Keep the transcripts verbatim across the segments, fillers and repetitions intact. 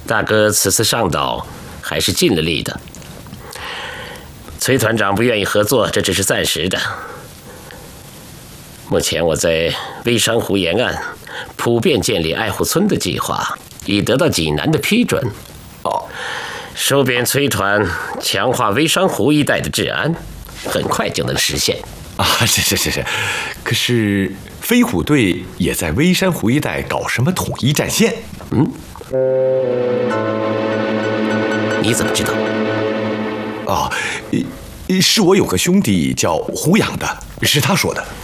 大哥此次上岛还是尽了力的。崔团长不愿意合作，这只是暂时的。目前我在微山湖沿岸普遍建立爱护村的计划，已得到济南的批准。 哦， 收编崔团，强化微山湖一带的治安，很快就能实现。 啊，是是是是。可是飞虎队也在微山湖一带搞什么统一战线？ 嗯，你怎么知道？ 哦，是我有个兄弟叫胡养的，是他说的。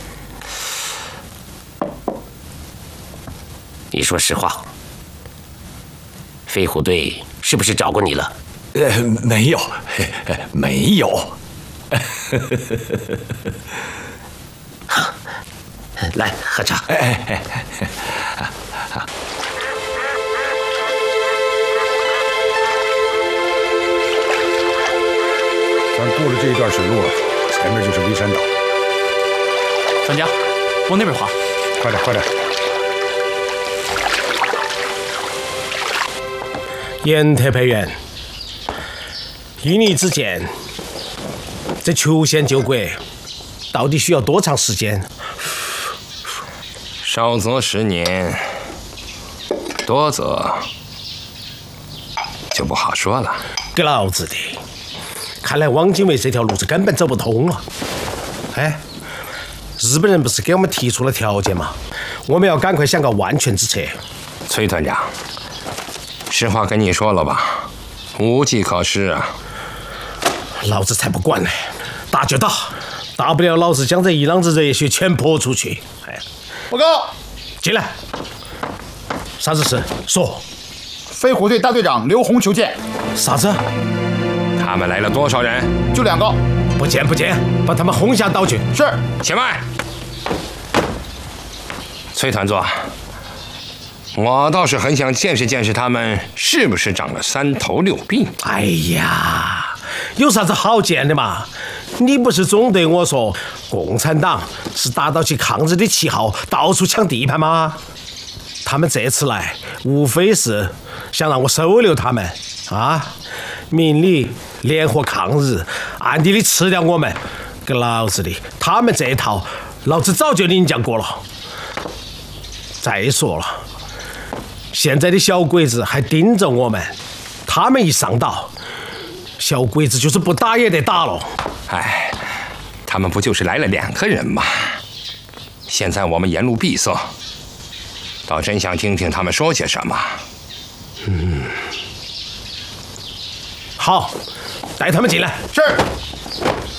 你说实话，飞虎队是不是找过你了？ 呃，没有，没有。 来喝茶。 哎哎哎哎！ 咱过了这一段水路了，前面就是微山岛。 专家，往那边滑。 快点，快点！ 严特派员，依你之见，这求仙救鬼到底需要多长时间？ 少则十年，多则就不好说了。 给老子的！看来汪精卫这条路子根本走不通了。哎，日本人不是给我们提出了条件吗？我们要赶快想个万全之策。 崔团长，实话跟你说了吧，无计可施啊！ 老子才不管呢，打就打，大不了老子将这一浪子热血全泼出去。哎， 报告， 进来。啥子事？说。 飞虎队大队长刘洪求见。 啥子？ 他们来了多少人？ 就两个。 不见不见，把他们轰下岛去。 是。 且慢。崔团座，我倒是很想见识见识他们是不是长了三头六臂。 哎呀，有啥子好见的嘛？你不是总对我说，共产党是打倒起抗日的旗号，到处抢地盘吗？他们这次来，无非是想让我收留他们啊，明里联合抗日，暗地里吃掉我们。给老子的，他们这一套，老子早就领教过了。再说了，现在的小鬼子还盯着我们，他们一上岛，小鬼子就是不打也得打了。 哎，他们不就是来了两个人吗？现在我们沿路闭塞，倒真想听听他们说些什么。 嗯，好，带他们进来。 是。